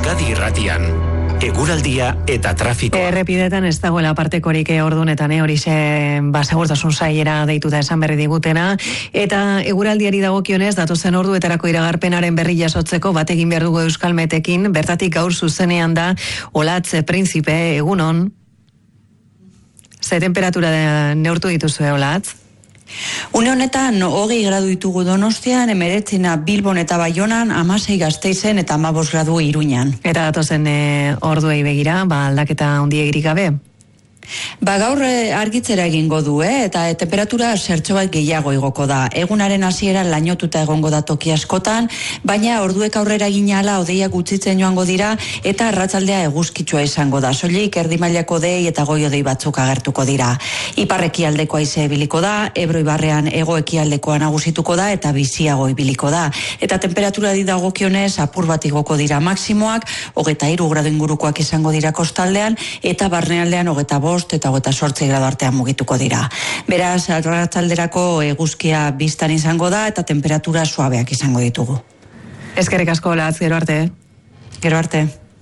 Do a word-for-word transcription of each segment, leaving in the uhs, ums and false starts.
Euskadi Irratian, eguraldia eta trafikoa. Errepidetan ez dagoela partekorik ordunetan, eh, horixe ba, segurtasun sailera deituta esan berri digutena, eta eguraldiari dagokionez, datozen orduetarako iragarpenaren berri jasotzeko bat egin behar dugu Euskalmetekin, bertatik gaur zuzenean da Olatz Prinzipe, egunon. Ze temperatura neurtu dituzue, Olatz? Une honetan, hogei gradu ditugu Donostian, hemeretzina Bilbon eta Baionan, hamasei Gasteizen eta hamabost gradu Iruñan. Eta datozen e, orduei begira, ba, aldaketa handiegirik gabe? Ba gaur argitzera egingo du, eh? eta e, temperatura zertxo bat gehiago igoko da. Egunaren hasiera lainotuta egongo da toki askotan, baina orduek aurrera ginala odeiak gutxitzen joango dira eta arratsaldea eguzkitsua izango da. Soilik erdimailako dei eta goi odei batzuk agertuko dira. Ipar-ekialdeko haize ibiliko da, Ebro ibarrean hego-ekialdekoa nagusituko da eta biziago ibiliko da. Eta temperatura di dagokionez apur bat igoko dira maksimoak, hogeita hiru gradu ingurukoak izango dira kostaldean eta barnealdean hogeita bost eta hogeita zortzi gradu artean mugituko dira. Beraz, arratsalderako eguzkia biztan izango da eta temperatura suabeak izango ditugu. Eskerrik asko, Olatz, gero arte. Gero arte.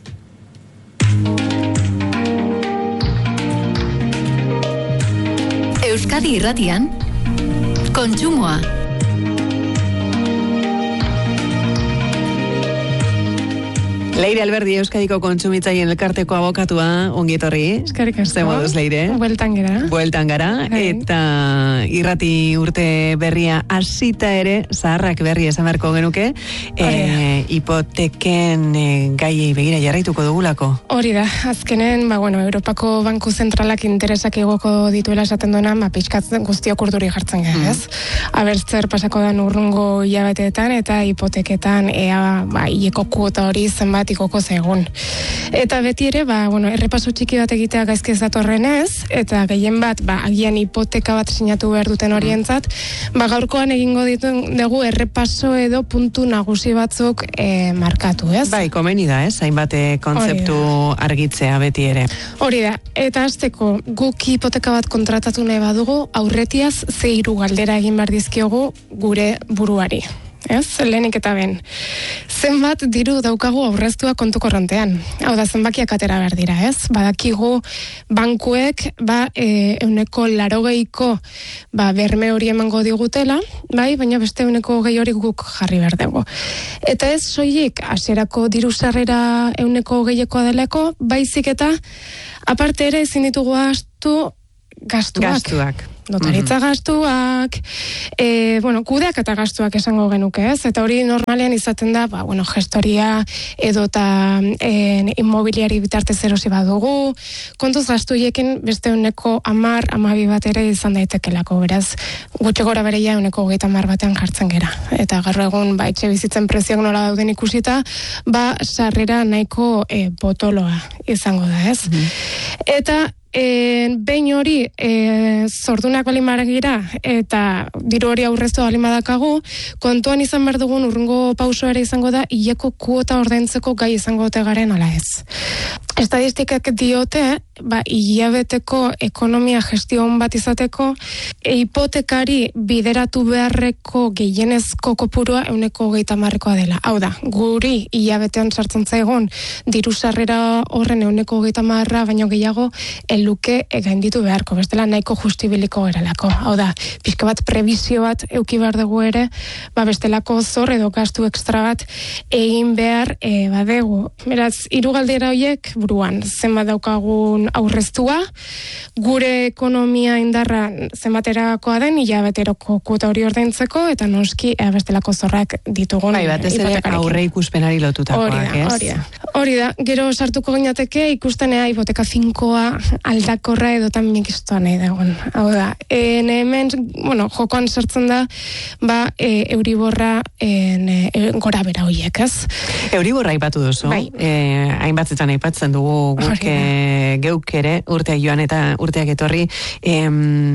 Euskadi Irratian, kontsumoa. Leire Alberdi, Euskadiko kontsumitzaileen elkarteko abokatua, ongi etorri. Eskerrik asko. Ze moduz, Leire? Bueltan gara. Bueltan gara, eta irrati urte berria hasita ere, zaharrak berri esan beharko genuke, e, hipoteken e, gaiei begira jarraituko dugulako. Hori da, azkenen, ba, bueno, Europako Banku Zentralak interesak igoko dituela esaten duena, ba, pixkatzen guztiok urduri jartzen gara, ez? Mm. Abertzer pasako da urrungo hilabeteetan, eta hipoteketan, ea, ba, hileko kuota hori zenbat ikoko zegoen. Eta beti ere, ba, bueno, errepaso txiki bat egitea gaizki ez datorrenez, eta gehien bat, ba, agian hipoteka bat sinatu behar duten horientzat, ba, gaurkoan egingo ditu dugu errepaso edo puntu nagusi batzuk e, markatu, ez? Bai, komeni da, ez? Hainbat kontzeptu argitzea beti ere. Hori da, eta hasteko guk hipoteka bat kontratatu nahi badugu, aurretiaz ze hiru galdera egin behar dizkiogu gure buruari. Ez, lehenik eta ben. Zenbat diru daukagu aurreztua kontu korrontean. Hau da, zenbakiak atera behar dira, ez? Badakigu bankuek, ba, e, euneko larogeiko, ba, berme hori emango digutela, bai, baina beste euneko gehi hori guk jarri behar dugu. Eta ez, soilik, hasierako diru sarrera euneko gehiakoa delako, baizik eta, aparte ere, ezin ditugu astu gastuak. Gastuak. Notaritza gastuak, e, bueno, kudeak eta gastuak esango genuke, ez? Eta hori normalean izaten da, ba, bueno, gestoria edo eta e, inmobiliari bitartez erosi badugu, kontuz gastuiekin beste uneko amar, amabi bat ere izan daitekelako, beraz, gutxe gora bereia uneko hogeita amar batean jartzen gera. Eta gaur egun, ba, etxe bizitzen prezioak nola dauden ikusita, ba, sarrera nahiko e, botoloa izango da, ez? Mm-hmm. Eta E, behin hori e, zordunak balin maragira eta diru hori aurreztu balin badakagu, kontuan izan behar dugun urrungo pauso ere izango da hileko kuota ordaintzeko gai izango ote garen ala ez. Estadistikak diote, ba, hilabeteko ekonomia gestion bat izateko, e, hipotekari bideratu beharreko gehienezko kopurua euneko hogeita hamarrekoa dela. Hau da, guri hilabetean sartzen zaigun diru sarrera horren euneko hogeita hamarra baino gehiago luke gainditu beharko, bestela nahiko justibiliko geralako. Hau da, pixka bat prebizio bat euki behar dugu ere, ba bestelako zor edo gastu ekstra bat egin behar e, badegu. Beraz, hiru galdera horiek buruan, zenbat daukagun aurreztua, gure ekonomia indarra zenbaterakoa den, hilabeteroko kuota hori ordaintzeko, eta noski ea bestelako zorrak ditugun. Bai, bat ez ere aurre ikuspenari lotutakoak, ez? Hori da, hori da. Gero sartuko ginateke ikusten ea hipoteka finkoa aldakorra edotan mikistoa nahi dagoen. Hau da, en hemen, bueno, jokoan sartzen da, ba, e, Euriborra en, e, gora bera hoiek, ez? Euriborra aipatu duzu, bai. e, hainbatzetan aipatzen dugu guk e, geuk ere, urteak joan eta urteak etorri, em,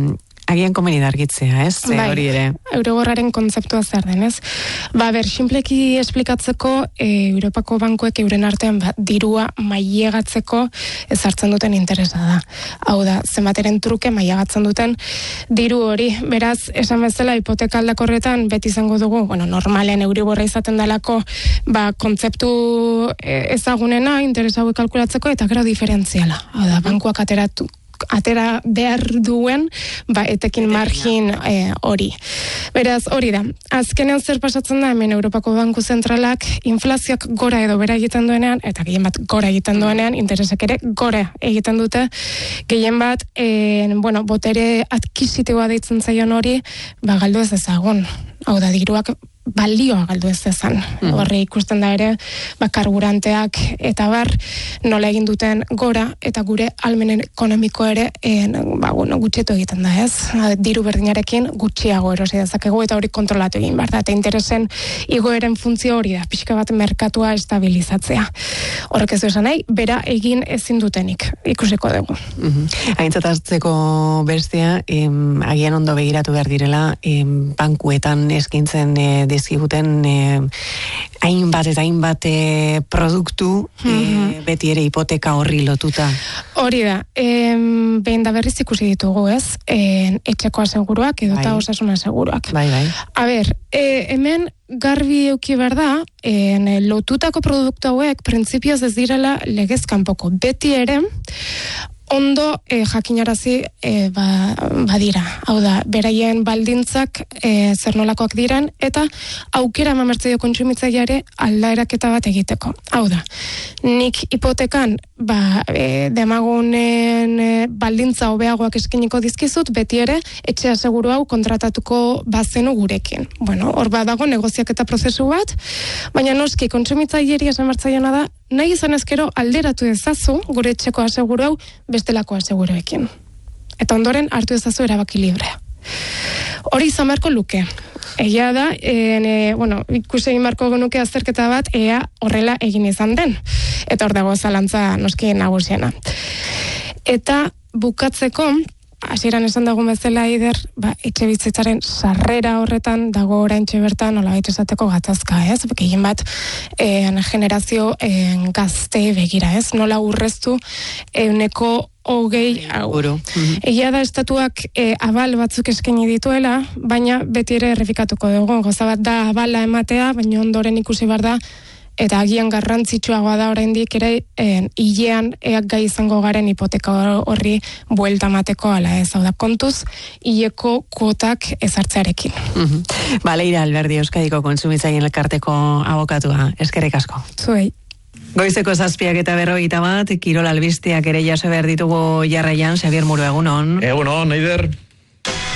Agian komeni dargitzea, ez? Bai, hori ere. Eurogorraren kontzeptua zer denez. Ba, ber, simpleki esplikatzeko, e, Europako bankuek euren artean ba, dirua mailegatzeko ezartzen duten interesa da. Hau da, zenbateren truke mailegatzen duten diru hori. Beraz, esan bezala, hipoteka aldakorretan beti izango dugu, bueno, normalen Euriborra izaten dalako, ba, kontzeptu ezagunena interesa hauek kalkulatzeko eta gero diferentziala. Hau da, bankuak ateratu atera behar duen ba, etekin margin hori. E, Beraz, hori da. Azkenean zer pasatzen da, hemen Europako Banku Zentralak inflazioak gora edo bera egiten duenean, eta gehien bat gora egiten duenean, interesek ere gora egiten dute, gehien bat, e, bueno, botere adkisitiboa deitzen zaion hori, ba, galdu ez ezagun. Hau da, diruak balioa galdu ez dezan. Mm. Horre ikusten da ere, ba, karburanteak eta bar, nola egin duten gora, eta gure almenen ekonomiko ere, en, ba, bueno, gutxetu egiten da, ez? Diru berdinarekin gutxiago erosi dezakegu, eta hori kontrolatu egin, bar da, eta interesen igoeren funtzio hori da, pixka bat merkatua estabilizatzea. Horrek ez du esan nahi, bera egin ezin dutenik, ikusiko dugu. Mm-hmm. Aintzatazteko bestea, em, agian ondo begiratu behar direla, em, bankuetan eskintzen e, dizkiguten eh, hainbat eta hainbat eh, produktu mm-hmm. eh, beti ere hipoteka horri lotuta. Hori da, em, behin da berriz ikusi ditugu, ez? En, etxeko aseguruak edo eta bai. Osasun aseguruak. Bai, bai. A ber, e, hemen garbi euki behar da, en, lotutako produktu hauek printzipioz ez direla legez kanpoko. Beti ere, ondo e, jakinarazi e, ba, badira. Hau da, beraien baldintzak e, zer nolakoak diren, eta aukera mamertze dio kontsumitzaileare aldaeraketa bat egiteko. Hau da, nik hipotekan ba, e, demagunen e, baldintza hobeagoak eskiniko dizkizut, beti ere etxea seguru hau kontratatuko bazenu gurekin. Bueno, hor badago negoziaketa prozesu bat, baina noski kontsumitzaileari esan martzaiona da, nahi izan ezkero alderatu ezazu gure etxeko aseguru hau bestelako aseguruekin. Eta ondoren hartu ezazu erabaki librea. Hori izan beharko luke. Egia da, en, e, bueno, ikusi egin beharko genuke azterketa bat, ea horrela egin izan den. Eta hor dago zalantza noski nagusiena. Eta bukatzeko, hasieran esan dago bezala Eider, ba, etxe bizitzaren sarrera horretan dago oraintxe bertan nolabait esateko gatazka, ez? Gehien bat en, generazio en, gazte begira, ez? Nola urreztu euneko hogei hau. Mm-hmm. Egia da estatuak e, abal batzuk eskaini dituela, baina beti ere errefikatuko dugu. Goza bat da abala ematea, baina ondoren ikusi behar da, eta agian garrantzitsuagoa da oraindik ere en, hilean eak gai izango garen hipoteka horri buelta mateko ala ez. Hau da, kontuz, hileko kuotak ezartzearekin. Mm-hmm. Ba, Leira Alberdi, Euskadiko Kontsumitzaileen Elkarteko abokatua. Eskerrik asko. Zuei. Goizeko zazpiak eta berrogeita bat, Kirol albisteak ere jaso behar ditugu jarraian, Xabier Muro, egunon. Egunon, Eider.